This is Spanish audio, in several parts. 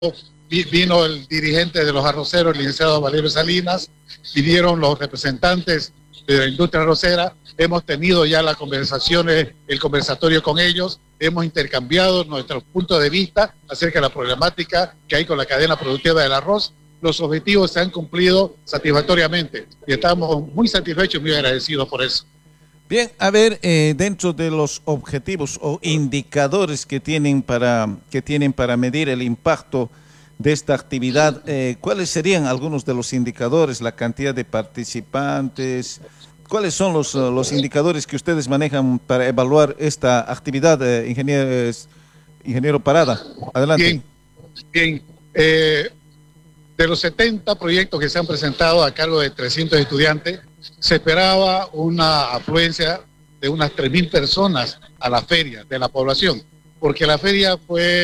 vino el dirigente de los arroceros, el licenciado Valerio Salinas, vinieron los representantes de la industria arrocera, hemos tenido ya las conversaciones, el conversatorio con ellos, hemos intercambiado nuestros puntos de vista acerca de la problemática que hay con la cadena productiva del arroz. Los objetivos se han cumplido satisfactoriamente y estamos muy satisfechos y muy agradecidos por eso. Bien, a ver, dentro de los objetivos o indicadores que tienen para medir el impacto de esta actividad, ¿cuáles serían algunos de los indicadores, la cantidad de participantes? ¿Cuáles son los indicadores que ustedes manejan para evaluar esta actividad, ingeniero Parada? Adelante. Bien. De los 70 proyectos que se han presentado a cargo de 300 estudiantes, se esperaba una afluencia de unas 3.000 personas a la feria de la población, porque la feria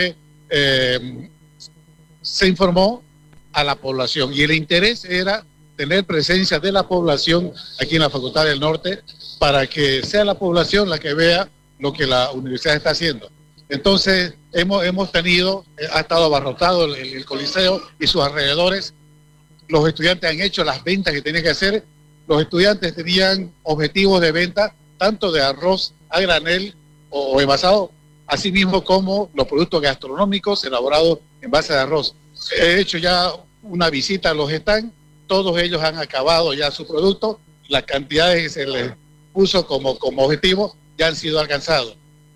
se informó a la población y el interés era tener presencia de la población aquí en la Facultad del Norte para que sea la población la que vea lo que la universidad está haciendo. Entonces hemos tenido, ha estado abarrotado el Coliseo y sus alrededores. Los estudiantes han hecho las ventas que tenían que hacer. Los estudiantes tenían objetivos de venta tanto de arroz a granel o envasado, así mismo como los productos gastronómicos elaborados en base de arroz. He hecho ya una visita a los stands, todos ellos han acabado ya su producto, las cantidades que se les puso como objetivo ya han sido alcanzados.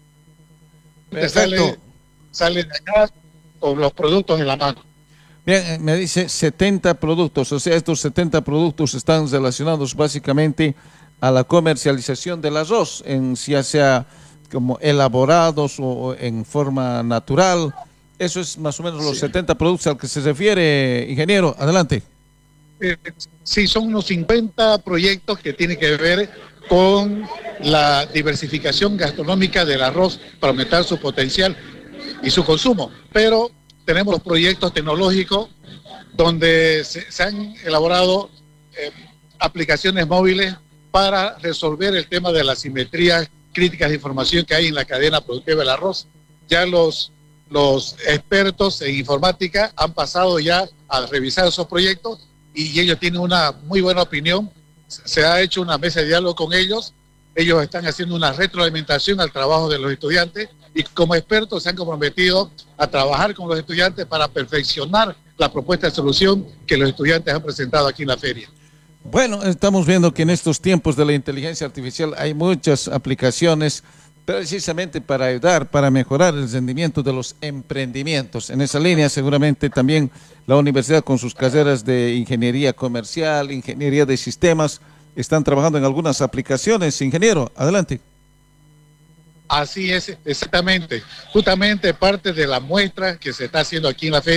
Sale de acá con los productos en la mano. Bien, me dice 70 productos, o sea, estos 70 productos están relacionados básicamente a la comercialización del arroz, ya sea como elaborados o en forma natural. Eso es más o menos los 70 productos al que se refiere, ingeniero. Adelante. Sí, son unos 50 proyectos que tienen que ver con la diversificación gastronómica del arroz para aumentar su potencial y su consumo. Pero tenemos los proyectos tecnológicos donde se han elaborado aplicaciones móviles para resolver el tema de las simetrías críticas de información que hay en la cadena productiva del arroz. Ya los expertos en informática han pasado ya a revisar esos proyectos y ellos tienen una muy buena opinión. Se ha hecho una mesa de diálogo con ellos. Ellos están haciendo una retroalimentación al trabajo de los estudiantes y como expertos se han comprometido a trabajar con los estudiantes para perfeccionar la propuesta de solución que los estudiantes han presentado aquí en la feria. Bueno, estamos viendo que en estos tiempos de la inteligencia artificial hay muchas aplicaciones precisamente para ayudar, para mejorar el rendimiento de los emprendimientos. En esa línea seguramente también la universidad con sus carreras de ingeniería comercial, ingeniería de sistemas, están trabajando en algunas aplicaciones. Ingeniero, adelante. Así es, exactamente. Justamente parte de la muestra que se está haciendo aquí en la feria